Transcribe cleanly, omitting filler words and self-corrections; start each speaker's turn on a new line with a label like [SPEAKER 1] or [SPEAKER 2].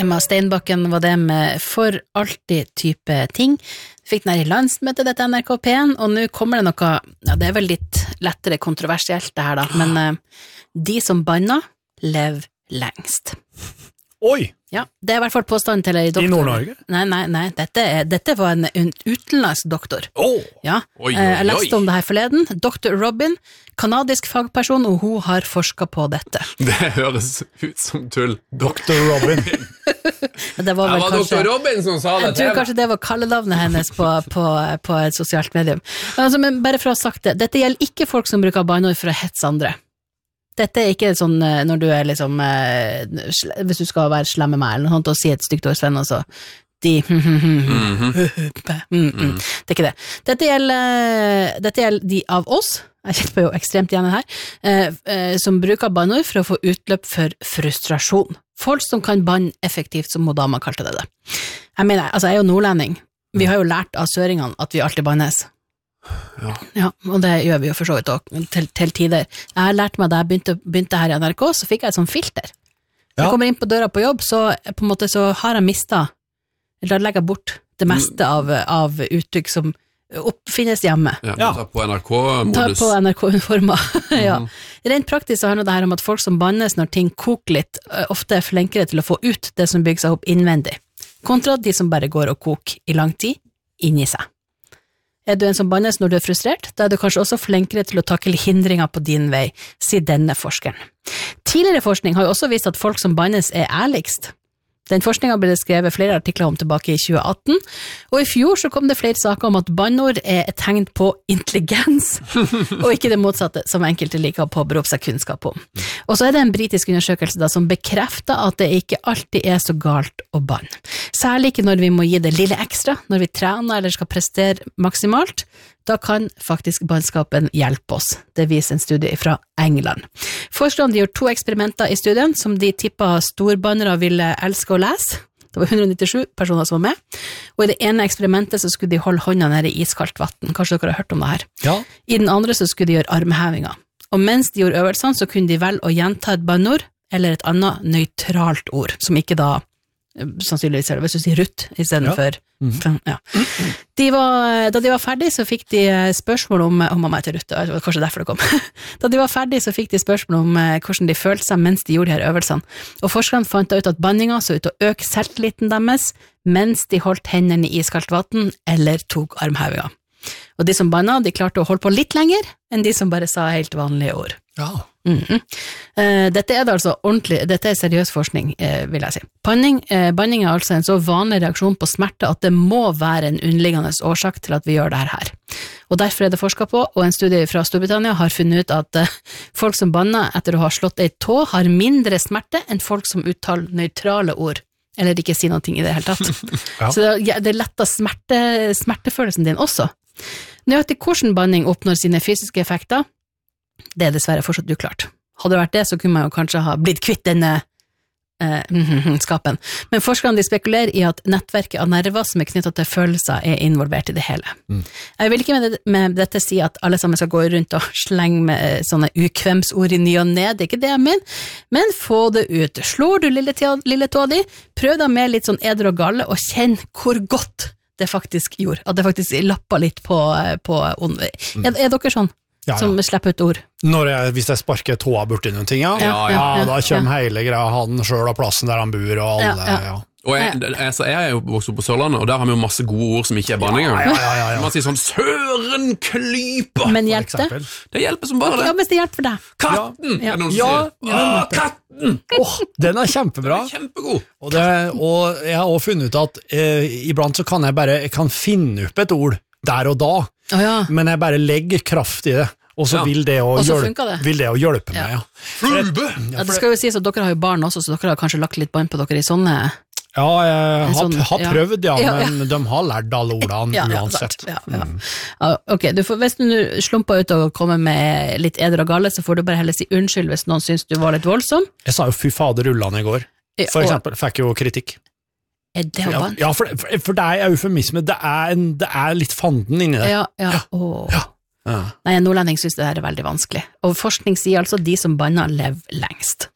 [SPEAKER 1] Emma Steinbakken var det med For alltid type ting. Fikk den her i landsmøtet, dette NRK P1, og nå kommer det noe, ja, det vel litt lettere kontroversielt det her da, men de som banner, lever lengst.
[SPEAKER 2] Oi!
[SPEAKER 1] Ja, det I hvert fall påstanden til en doktor.
[SPEAKER 2] I Nord-Norge?
[SPEAKER 1] Nei, dette var en utenlandsk doktor. Ja,
[SPEAKER 3] Oi.
[SPEAKER 1] jeg leste om det her forleden. Dr. Robin, kanadisk fagperson, og hun har forsket på dette.
[SPEAKER 3] Det høres ut som tull.
[SPEAKER 2] Dr. Robin.
[SPEAKER 1] Det var vel kanskje...
[SPEAKER 3] Dr. Robin som sa det.
[SPEAKER 1] Jeg tror kanskje det var kallenavnet hennes på et sosialt medium. Altså, men bare for å ha sagt det, dette gjelder ikke folk som bruker banneord for å hetse andre. Dette ikke sånn når du liksom, hvis du skal være slem med meg, eller noe sånt, og si et stygt ord, Sven, og så de det ikke det. Dette gjelder de av oss, jeg kjenner på jo ekstremt igjen her, som bruker banneord for å få utløp for frustrasjon. Folk som kan banne effektivt, som dama kalte det. Jeg mener, altså jeg jo nordlending, vi har jo lært av søringene at vi alltid bannes. Ja, og det gjør vi jo for så vidt også, til tider. Jeg har lært meg da jeg begynte her I NRK, så fikk jeg et sånt filter. Når jeg kommer inn på døra på jobb, så på en måte så har jeg mistet, eller da legger jeg bort det meste av uttrykk som oppfinnes hjemme.
[SPEAKER 3] Ja, ta på NRK-modus.
[SPEAKER 1] Ta på NRK-uniformer, ja. Rent praktisk så handler det her om at folk som bannes når ting koker litt, ofte flinkere til å få ut det som bygger seg opp innvendig, kontra de som bare går og koker I lang tid, inni seg. Du en som bannes når du frustrert, da du kanskje også flinkere til å takle hindringer på din vei, sier denne forskeren. Tidligere forskning har jo også vist at folk som bannes ærligst. Den forskningen ble skrevet flere artikler om tilbake I 2018, og I fjor så kom det flere saker om at bannord et tegn på intelligens, og ikke det motsatte som enkelte liker å påberope seg kunnskap om. Og så det en britisk undersøkelse da, som bekrefter at det ikke alltid så galt å banne. Særlig ikke når vi må gi det lille ekstra, når vi trener eller skal prestere maksimalt, da kan faktisk bannskapen hjelpe oss. Det viser en studie fra England. Forskerne gjorde 2 eksperimenter I studien, som de tippet storbannere ville elske å lese. Det var 197 personer som var med. Og I det ene eksperimentet så skulle de holde hånda nede I iskaldt vatten. Kanskje dere har hørt om det her? Ja. I den andre så skulle de gjøre armhevinger. Og mens de gjorde øvelsene, så kunne de velge å gjenta et bannord, eller et annet nøytralt ord, som ikke da sannsynligvis hvis du sier rutt I stedet for ja. Da de var ferdig så fikk de spørsmål om mamma til rutt, kanskje derfor det kom da de var ferdig så fikk de spørsmål om hvordan de følte seg mens de gjorde de her øvelsene og forskerne fant ut at banninga så ut å øke selvtilliten deres mens de holdt hendene I iskaldt vatten eller tok armhevinger og de som banna, de klarte å holde på litt lenger enn de som bare sa helt vanlige ord Dette det altså ordentlig, dette seriøs forskning, vil jeg si. Banning altså en så vanlig reaksjon på smerte at det må være en underliggende årsak til at vi gjør det her. Og derfor det forsket på, og en studie fra Storbritannia har funnet ut at folk som banner etter å ha slått en tå har mindre smerte enn folk som uttaler nøytrale ord, eller ikke sier noe I det hele tatt. Så det letter smertefølelsen din også. Nøyaktig hvordan banning oppnår sine fysiske effekter, det dessverre fortsatt uklart. Hadde det vært det, så kunne man jo kanskje ha blitt kvitt denne skapen. Men forskerne de spekulerer I at nettverket av nerver som knyttet til følelser involvert I det hele. Jeg vil ikke med dette si at alle sammen skal gå rundt og slenge med sånne ukvemsord I ny og ned, det ikke det jeg mener, men få det ut. Slår du lille tåa di, prøv da med litt sånn eder og galle, og kjenn hvor godt det faktisk gjorde, at det faktisk lappet litt på dere sånn? Som slipper ut ord.
[SPEAKER 2] Hvis jeg sparker tåa borti noen ting, da kommer hele greia han selv av plassen der han bor, og alle,
[SPEAKER 3] Og jeg jo vokst opp på Sørlandet, og der har vi jo masse gode ord som ikke banning. Man sier sånn, søren klyper!
[SPEAKER 1] Men hjelper det?
[SPEAKER 3] Det hjelper som bare det.
[SPEAKER 1] Ja, hvis det hjelper deg.
[SPEAKER 3] Katten! Er det noen som sier? Katten!
[SPEAKER 2] Den kjempebra.
[SPEAKER 3] Den kjempegod.
[SPEAKER 2] Og jeg har også funnet ut at iblant så kan jeg kan finne opp et ord der og da, men jeg bare legger kraft I det. Og så vil det å hjelpe meg.
[SPEAKER 3] Flube!
[SPEAKER 1] Det skal jo sies at dere har jo barn også, så dere har kanskje lagt litt bånd på dere I sånne...
[SPEAKER 2] Ja, jeg har prøvd, men de har lært alle ordene uansett.
[SPEAKER 1] Ok, hvis du slumper ut og kommer med litt eder og galle, så får du bare heller si unnskyld hvis noen synes du var litt voldsom.
[SPEAKER 2] Jeg sa jo fy fader rullene I går. For eksempel, fikk jo kritikk.
[SPEAKER 1] Det bann?
[SPEAKER 2] Ja, for det eufemisme, det litt fanden inni det.
[SPEAKER 1] Nei, en nordlending synes det her veldig vanskelig. Og forskning sier altså de som banner lever lengst.